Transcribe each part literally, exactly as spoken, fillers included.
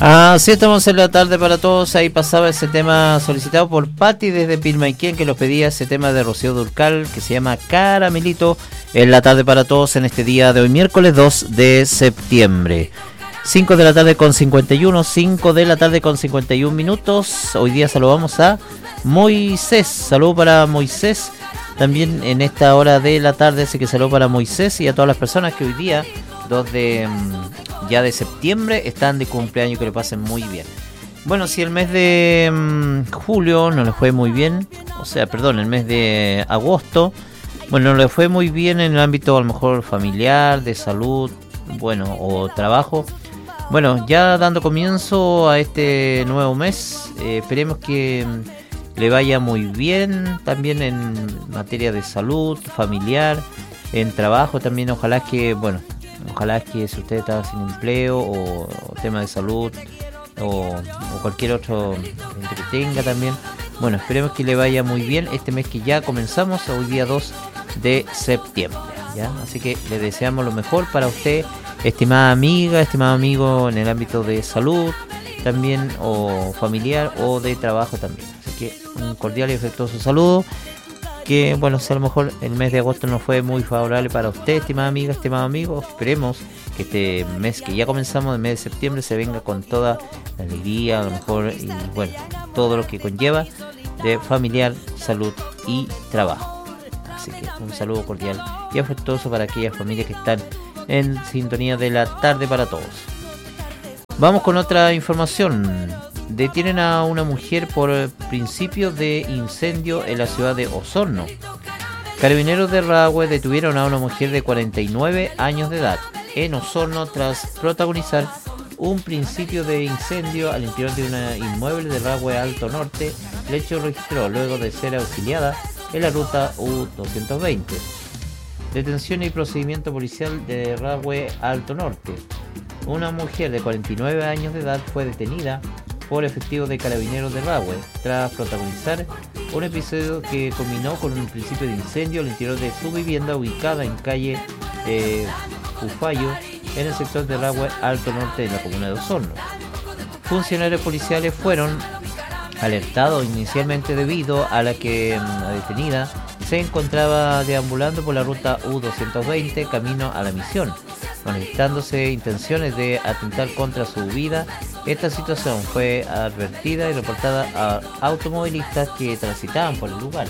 Así estamos en la tarde para todos. Ahí pasaba ese tema solicitado por Patti desde Pilmaiquén, que lo pedía, ese tema de Rocío Dúrcal que se llama Caramelito, en la tarde para todos en este día de hoy, miércoles dos de septiembre. cinco de la tarde con cincuenta y uno, cinco de la tarde con cincuenta y uno minutos. Hoy día saludamos a Moisés. Saludo para Moisés. También en esta hora de la tarde, así que saludo para Moisés y a todas las personas que hoy día, dos de ya de septiembre, están de cumpleaños, que lo pasen muy bien. Bueno, si el mes de um, julio no le fue muy bien, o sea, perdón, el mes de agosto, bueno, no le fue muy bien en el ámbito a lo mejor familiar, de salud, bueno, o trabajo. Bueno, ya dando comienzo a este nuevo mes, eh, esperemos que le vaya muy bien, también en materia de salud, familiar, en trabajo también, ojalá que, bueno, ojalá que si usted está sin empleo o, o tema de salud o, o cualquier otro que tenga también, bueno, esperemos que le vaya muy bien este mes que ya comenzamos, hoy día dos de septiembre, ¿ya? Así que le deseamos lo mejor para usted, estimada amiga, estimado amigo, en el ámbito de salud también, o familiar, o de trabajo también. Así que un cordial y afectuoso saludo. Que bueno, si a lo mejor el mes de agosto no fue muy favorable para usted, estimada amiga, estimado amigo, esperemos que este mes que ya comenzamos, el mes de septiembre, se venga con toda la alegría, a lo mejor, y bueno, todo lo que conlleva de familiar, salud y trabajo. Así que un saludo cordial y afectuoso para aquellas familias que están en sintonía de la tarde para todos. Vamos con otra información. Detienen a una mujer por principio de incendio en la ciudad de Osorno. Carabineros de Rahue detuvieron a una mujer de cuarenta y nueve años de edad en Osorno tras protagonizar un principio de incendio al interior de un inmueble de Rahue Alto Norte. El hecho registró luego de ser auxiliada en la ruta U doscientos veinte. Detención y procedimiento policial de Rahue Alto Norte. Una mujer de cuarenta y nueve años de edad fue detenida por efectivos de Carabineros de Rahue tras protagonizar un episodio que culminó con un principio de incendio al interior de su vivienda ubicada en calle eh, Pufayo, en el sector de Rahue Alto Norte de la comuna de Osorno. Funcionarios policiales fueron alertados inicialmente debido a la que la detenida se encontraba deambulando por la ruta U doscientos veinte camino a la misión, manifestándose intenciones de atentar contra su vida. Esta situación fue advertida y reportada a automovilistas que transitaban por el lugar.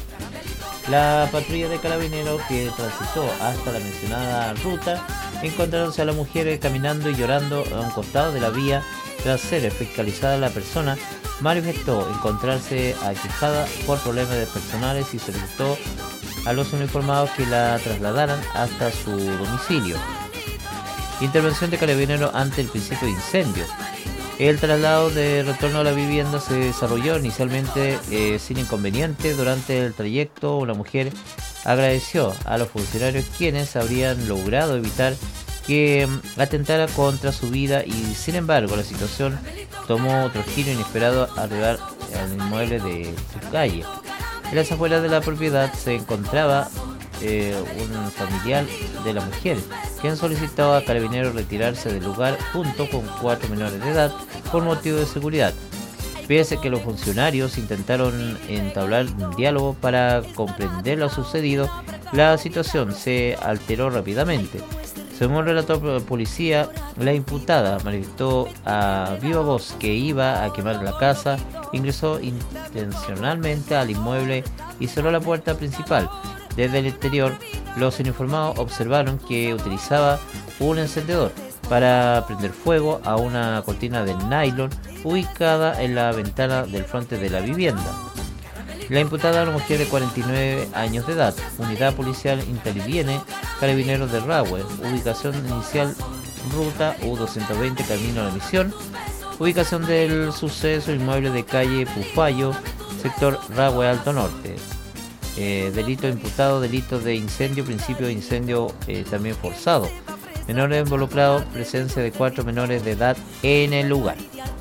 La patrulla de carabineros que transitó hasta la mencionada ruta encontrándose a la mujer caminando y llorando a un costado de la vía. Tras ser fiscalizada, la persona manifestó encontrarse aquejada por problemas personales y solicitó a los uniformados que la trasladaran hasta su domicilio. Intervención de carabineros ante el principio de incendio. El traslado de retorno a la vivienda se desarrolló inicialmente eh, sin inconveniente. Durante el trayecto, una mujer agradeció a los funcionarios quienes habrían logrado evitar que um, atentara contra su vida, y sin embargo la situación tomó otro giro inesperado al arribar al inmueble de su calle. En las afueras de la propiedad se encontraba eh, un familiar de la mujer, quien solicitó a carabineros retirarse del lugar junto con cuatro menores de edad por motivo de seguridad. Pese a que los funcionarios intentaron entablar un diálogo para comprender lo sucedido, la situación se alteró rápidamente. Según el relator de la policía, la imputada manifestó a viva voz que iba a quemar la casa, ingresó intencionalmente al inmueble y cerró la puerta principal. Desde el exterior, los uniformados observaron que utilizaba un encendedor para prender fuego a una cortina de nylon ubicada en la ventana del frente de la vivienda. La imputada, una mujer de cuarenta y nueve años de edad. Unidad policial interviene, Carabineros de Rahue. Ubicación inicial, ruta U doscientos veinte, camino a la misión. Ubicación del suceso, inmueble de calle Pufayo, sector Rahue Alto Norte. Eh, delito imputado, delito de incendio, principio de incendio eh, también forzado. Menores involucrados, presencia de cuatro menores de edad en el lugar.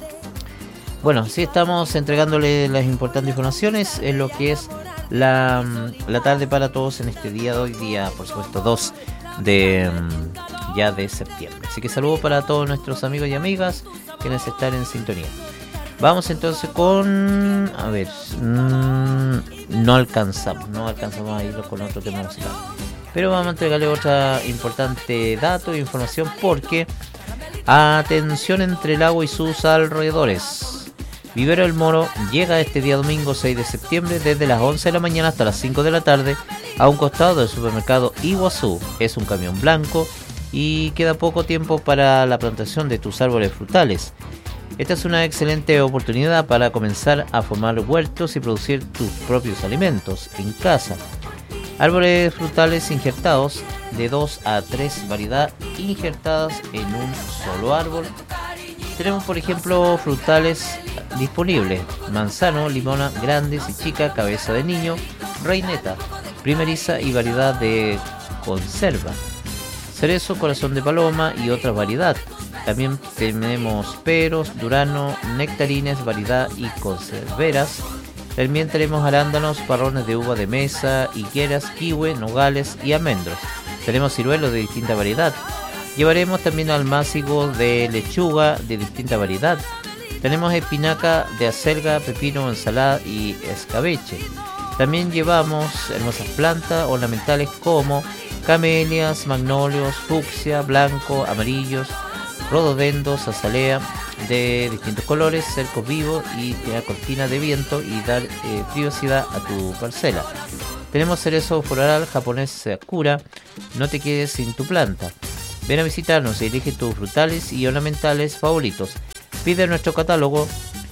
Bueno, sí estamos entregándole las importantes informaciones en lo que es la, la tarde para todos en este día de hoy, día por supuesto dos de, ya de septiembre. Así que saludos para todos nuestros amigos y amigas quienes están en sintonía. Vamos entonces con... A ver... Mmm, no alcanzamos, no alcanzamos a ir con otro tema musical. Pero vamos a entregarle otra importante dato e información porque... Atención entre el agua y sus alrededores. Vivero El Moro llega este día domingo seis de septiembre desde las once de la mañana hasta las cinco de la tarde a un costado del supermercado Iguazú. Es un camión blanco y queda poco tiempo para la plantación de tus árboles frutales. Esta es una excelente oportunidad para comenzar a formar huertos y producir tus propios alimentos en casa. Árboles frutales injertados de dos a tres variedades injertadas en un solo árbol. Tenemos por ejemplo frutales disponibles: manzano, limona grandes y chica, cabeza de niño, reineta, primeriza y variedad de conserva, cerezo, corazón de paloma y otra variedad. También tenemos peros, durano, nectarines, variedad y conserveras. También tenemos arándanos, parrones de uva de mesa, higueras, kiwi, nogales y almendros. Tenemos ciruelos de distinta variedad. Llevaremos también almácigos de lechuga de distinta variedad. Tenemos espinaca de acelga, pepino, ensalada y escabeche. También llevamos hermosas plantas ornamentales como camelias, magnolios, fucsia, blanco, amarillos, rododendos, azalea de distintos colores, cercos vivos y una cortina de viento y dar eh, privacidad a tu parcela. Tenemos cerezo floral japonés Sakura. No te quedes sin tu planta. Ven a visitarnos y elige tus frutales y ornamentales favoritos. Pide nuestro catálogo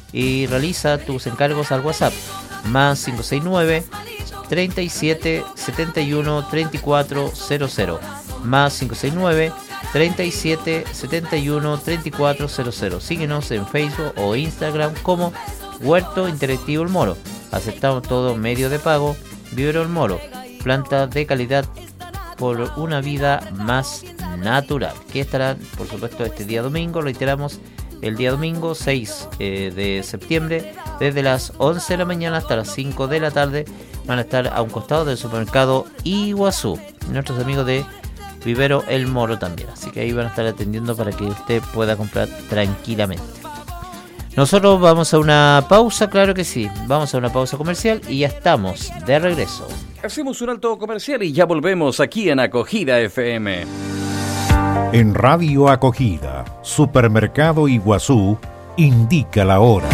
y realiza tus encargos al WhatsApp más cinco seis nueve, treinta y siete, setenta y uno, treinta y cuatro cero cero más cinco seis nueve, treinta y siete, setenta y uno, treinta y cuatro cero cero. Síguenos en Facebook o Instagram como Huerto Interactivo El Moro. Aceptamos todo medio de pago. Vivero El Moro, plantas de calidad por una vida más natural, que estarán por supuesto este día domingo. Reiteramos, el día domingo seis eh, de septiembre desde las once de la mañana hasta las cinco de la tarde. Van a estar a un costado del supermercado Iguazú, nuestros amigos de Vivero El Moro también, así que ahí van a estar atendiendo para que usted pueda comprar tranquilamente. Nosotros vamos a una pausa, claro que sí, vamos a una pausa comercial y ya estamos de regreso. Hacemos un alto comercial y ya volvemos aquí en Acogida F M. En Radio Acogida, Supermercado Iguazú, indica la hora.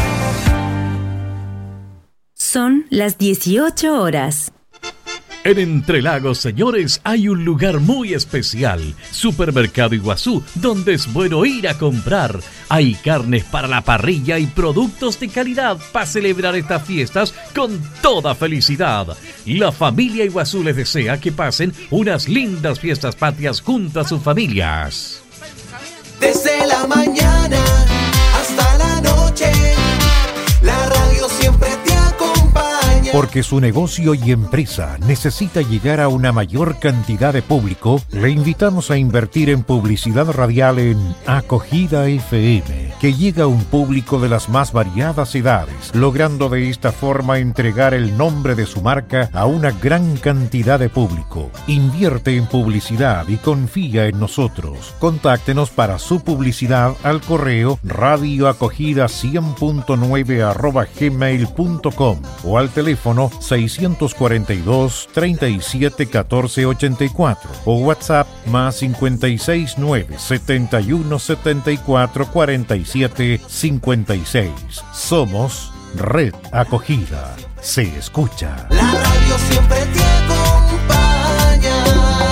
Son las dieciocho horas. En Entre Lagos, señores, hay un lugar muy especial, Supermercado Iguazú, donde es bueno ir a comprar. Hay carnes para la parrilla y productos de calidad para celebrar estas fiestas con toda felicidad. La familia Iguazú les desea que pasen unas lindas fiestas patrias junto a sus familias. Desde la mañana hasta la noche, la radio siempre te acompaña. Porque su negocio y empresa necesita llegar a una mayor cantidad de público, le invitamos a invertir en publicidad radial en Acogida F M, que llega a un público de las más variadas edades, logrando de esta forma entregar el nombre de su marca a una gran cantidad de público. Invierte en publicidad y confía en nosotros. Contáctenos para su publicidad al correo radioacogida cien punto nueve arroba gmail punto com o al teléfono seiscientos cuarenta y dos, treinta y siete, catorce ochenta y cuatro o WhatsApp más cincuenta y seis nueve, setenta y uno, setenta y cuatro, cuarenta y siete, cincuenta y seis. Somos Red Acogida. Se escucha. La radio siempre te acompaña.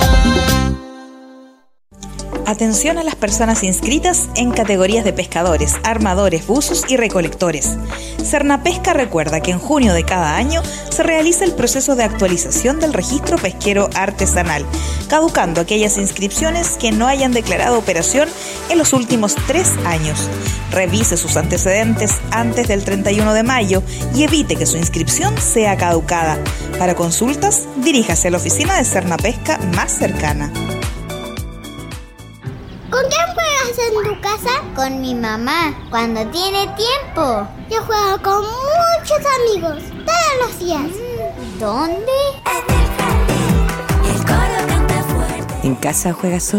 Atención a las personas inscritas en categorías de pescadores, armadores, buzos y recolectores. Cernapesca recuerda que en junio de cada año se realiza el proceso de actualización del registro pesquero artesanal, caducando aquellas inscripciones que no hayan declarado operación en los últimos tres años. Revise sus antecedentes antes del treinta y uno de mayo y evite que su inscripción sea caducada. Para consultas, diríjase a la oficina de Cernapesca más cercana. ¿Con quién juegas en tu casa? Con mi mamá, cuando tiene tiempo. Yo juego con muchos amigos, todos los días. ¿Dónde? En casa juega solo,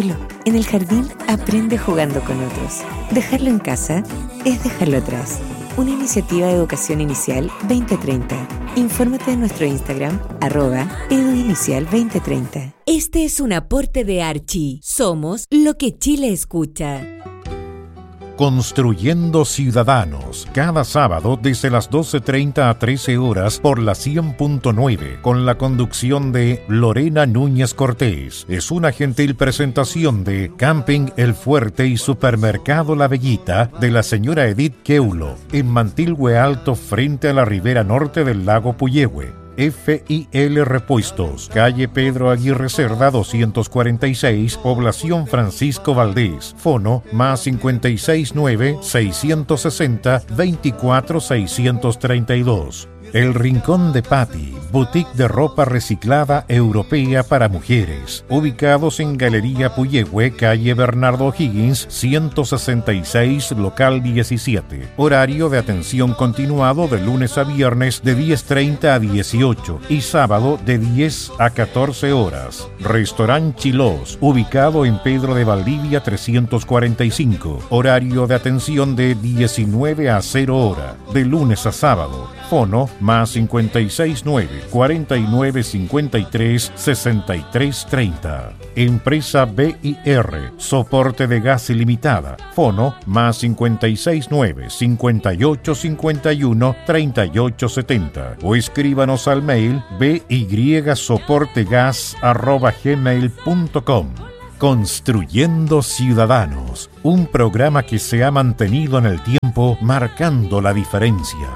En el jardín aprende jugando con otros. Dejarlo en casa es dejarlo atrás. Una iniciativa de educación inicial veinte treinta. Infórmate en nuestro Instagram, arroba eduinicial veinte treinta. Este es un aporte de Archie. Somos lo que Chile escucha. Construyendo Ciudadanos, cada sábado desde las doce treinta a trece horas por la cien punto nueve, con la conducción de Lorena Núñez Cortés. Es una gentil presentación de Camping El Fuerte y Supermercado La Bellita de la señora Edith Keulo, en Mantilhue Alto, frente a la ribera norte del lago Puyehue. F I L Repuestos, calle Pedro Aguirre Cerda doscientos cuarenta y seis, población Francisco Valdés. Fono más cincuenta y seis nueve, seiscientos sesenta, veinticuatro seiscientos treinta y dos. El Rincón de Patti, boutique de ropa reciclada europea para mujeres, ubicados en Galería Puyehue, calle Bernardo Higgins, ciento sesenta y seis, local diecisiete. Horario de atención continuado de lunes a viernes de diez treinta a dieciocho y sábado de diez a catorce horas. Restaurant Chilós, ubicado en Pedro de Valdivia trescientos cuarenta y cinco. Horario de atención de diecinueve a cero hora, de lunes a sábado. Fono más cincuenta y seis nueve, cuarenta y nueve cincuenta y tres, sesenta y tres treinta. Empresa B I R, soporte de gas ilimitada. Fono más cincuenta y seis nueve, cincuenta y ocho cincuenta y uno, treinta y ocho setenta. O escríbanos al mail bysoportegas arroba gmail punto com. Construyendo Ciudadanos, un programa que se ha mantenido en el tiempo marcando la diferencia.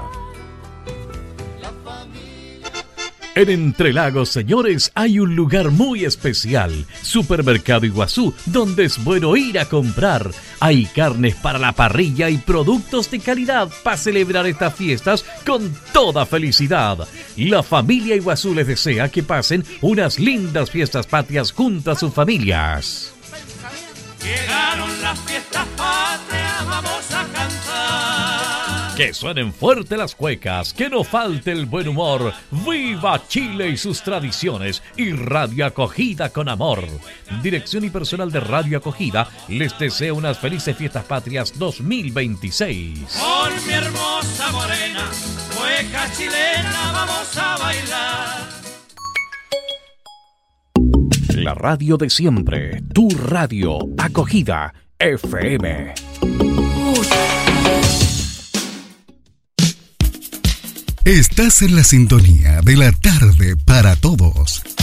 En Entrelagos, señores, hay un lugar muy especial, Supermercado Iguazú, donde es bueno ir a comprar. Hay carnes para la parrilla y productos de calidad para celebrar estas fiestas con toda felicidad. La familia Iguazú les desea que pasen unas lindas fiestas patrias junto a sus familias. Llegaron las fiestas patrias, vamos a cantar. Que suenen fuerte las cuecas, que no falte el buen humor. ¡Viva Chile y sus tradiciones! Y Radio Acogida con amor. Dirección y personal de Radio Acogida les desea unas felices fiestas patrias dos mil veintiséis. Con mi hermosa morena, cueca chilena, vamos a bailar. La radio de siempre, tu radio Acogida F M. Estás en la sintonía de la tarde para todos.